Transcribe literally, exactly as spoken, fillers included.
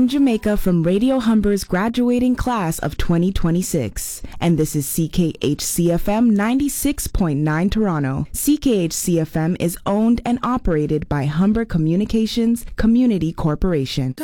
I'm Jamaica from Radio Humber's graduating class of twenty twenty-six, and this is C K H C F M ninety-six point nine Toronto. C K H C F M is owned and operated by Humber Communications Community Corporation.